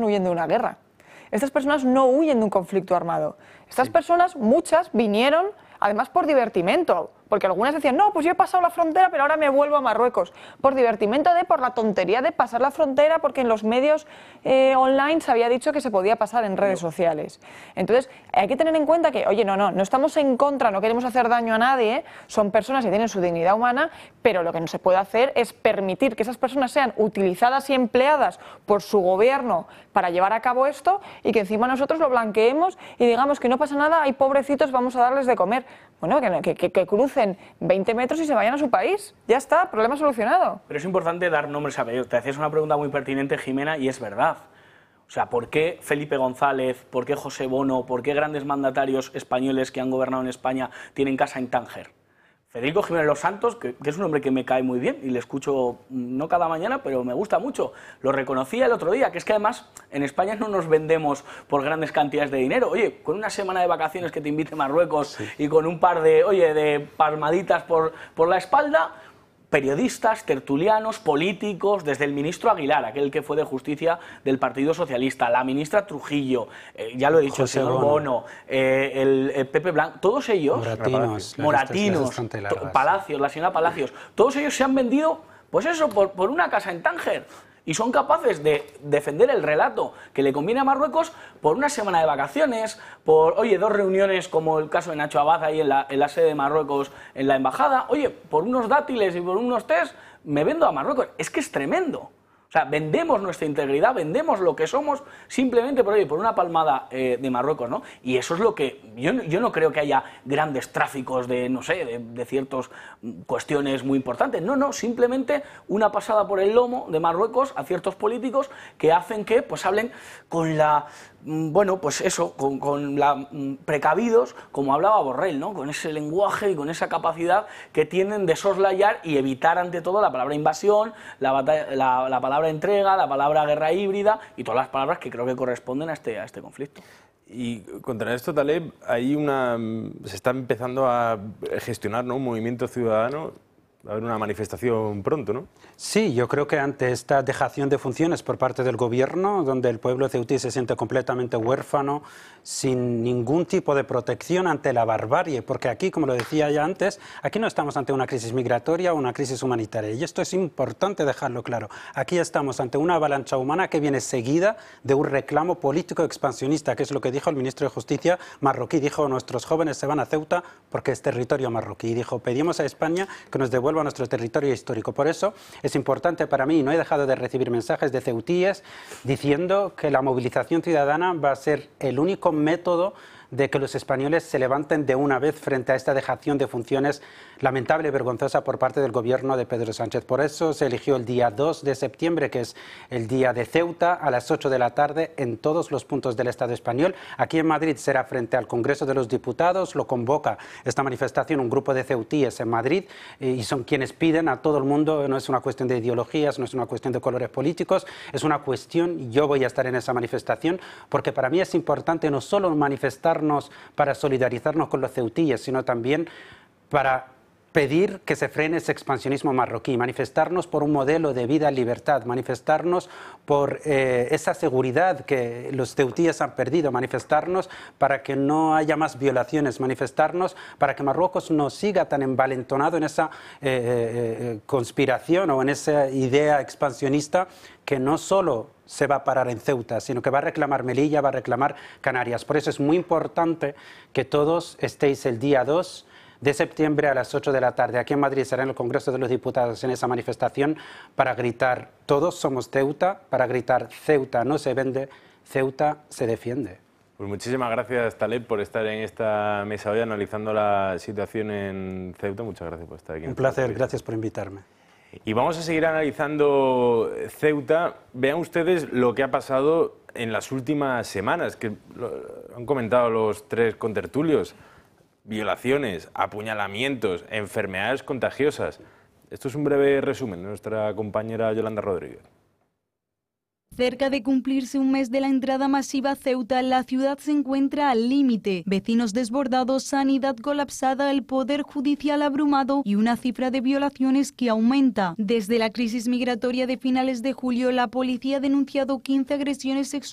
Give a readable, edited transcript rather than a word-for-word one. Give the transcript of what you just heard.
huyendo de una guerra. Estas personas no huyen de un conflicto armado. Estas personas, muchas, vinieron además por divertimento, porque algunas decían, no, pues yo he pasado la frontera, pero ahora me vuelvo a Marruecos. Por divertimento por la tontería de pasar la frontera, porque en los medios online se había dicho que se podía pasar en redes sociales. Entonces, hay que tener en cuenta que, oye, no estamos en contra, no queremos hacer daño a nadie, son personas que tienen su dignidad humana, pero lo que no se puede hacer es permitir que esas personas sean utilizadas y empleadas por su gobierno para llevar a cabo esto y que encima nosotros lo blanqueemos y digamos que no pasa nada, hay pobrecitos, vamos a darles de comer. Bueno, que crucen 20 metros y se vayan a su país. Ya está, problema solucionado. Pero es importante dar nombres a apellidos. Te hacías una pregunta muy pertinente, Jimena, y es verdad. O sea, ¿por qué Felipe González, por qué José Bono, por qué grandes mandatarios españoles que han gobernado en España tienen casa en Tánger? Federico Jiménez Los Santos, que es un hombre que me cae muy bien y le escucho no cada mañana, pero me gusta mucho. Lo reconocía el otro día, que es que además en España no nos vendemos por grandes cantidades de dinero. Oye, con una semana de vacaciones que te invite Marruecos y con un par de palmaditas por la espalda, periodistas, tertulianos, políticos, desde el ministro Aguilar, aquel que fue de Justicia del Partido Socialista, la ministra Trujillo, ya lo he dicho, José el señor Bono, el Pepe Blanco, todos ellos, Moratinos, Palacios, la señora Palacios, todos ellos se han vendido, pues eso, por una casa en Tánger. Y son capaces de defender el relato que le conviene a Marruecos por una semana de vacaciones, por, oye, 2 reuniones como el caso de Nacho Abad ahí en la sede de Marruecos, en la embajada, oye, por unos dátiles y por unos test, me vendo a Marruecos. Es que es tremendo. O sea, vendemos nuestra integridad, vendemos lo que somos simplemente por una palmada de Marruecos, ¿no? Y eso es lo que... Yo no creo que haya grandes tráficos de ciertas cuestiones muy importantes. No, simplemente una pasada por el lomo de Marruecos a ciertos políticos que hacen que pues hablen con la... Bueno, pues eso, con la precavidos, como hablaba Borrell, ¿no? Con ese lenguaje y con esa capacidad que tienen de soslayar y evitar ante todo la palabra invasión, la palabra entrega, la palabra guerra híbrida y todas las palabras que creo que corresponden a este conflicto. Y contra esto, Taleb, se está empezando a gestionar, ¿no?, un movimiento ciudadano. Va a haber una manifestación pronto, ¿no? Sí, yo creo que ante esta dejación de funciones por parte del gobierno, donde el pueblo ceutí se siente completamente huérfano, sin ningún tipo de protección ante la barbarie, porque aquí, como lo decía ya antes, aquí no estamos ante una crisis migratoria o una crisis humanitaria, y esto es importante dejarlo claro. Aquí estamos ante una avalancha humana que viene seguida de un reclamo político expansionista, que es lo que dijo el ministro de Justicia marroquí. Dijo, nuestros jóvenes se van a Ceuta porque es territorio marroquí. Y dijo, pedimos a España que nos devuelva a nuestro territorio histórico. Por eso es importante para mí, no he dejado de recibir mensajes de ceutíes diciendo que la movilización ciudadana va a ser el único método de que los españoles se levanten de una vez frente a esta dejación de funciones lamentable y vergonzosa por parte del gobierno de Pedro Sánchez. Por eso se eligió el día 2 de septiembre, que es el día de Ceuta, a las 8 de la tarde en todos los puntos del Estado español. Aquí en Madrid será frente al Congreso de los Diputados, lo convoca esta manifestación un grupo de ceutíes en Madrid y son quienes piden a todo el mundo, no es una cuestión de ideologías, no es una cuestión de colores políticos, es una cuestión, yo voy a estar en esa manifestación, porque para mí es importante no solo manifestarnos para solidarizarnos con los ceutíes, sino también para pedir que se frene ese expansionismo marroquí, manifestarnos por un modelo de vida en libertad, manifestarnos por esa seguridad que los ceutíes han perdido, manifestarnos para que no haya más violaciones, manifestarnos para que Marruecos no siga tan envalentonado en esa conspiración o en esa idea expansionista que no solo se va a parar en Ceuta, sino que va a reclamar Melilla, va a reclamar Canarias. Por eso es muy importante que todos estéis el día 2 de septiembre a las 8 de la tarde. Aquí en Madrid será en el Congreso de los Diputados en esa manifestación para gritar todos somos Ceuta, para gritar Ceuta no se vende, Ceuta se defiende. Pues muchísimas gracias, Taleb, por estar en esta mesa hoy analizando la situación en Ceuta. Muchas gracias por estar aquí. Un placer, gracias por invitarme. Y vamos a seguir analizando Ceuta. Vean ustedes lo que ha pasado en las últimas semanas, que han comentado los 3 contertulios. Violaciones, apuñalamientos, enfermedades contagiosas. Esto es un breve resumen de nuestra compañera Yolanda Rodríguez. Cerca de cumplirse un mes de la entrada masiva a Ceuta, la ciudad se encuentra al límite. Vecinos desbordados, sanidad colapsada, el poder judicial abrumado y una cifra de violaciones que aumenta. Desde la crisis migratoria de finales de julio, la policía ha denunciado 15 agresiones sexuales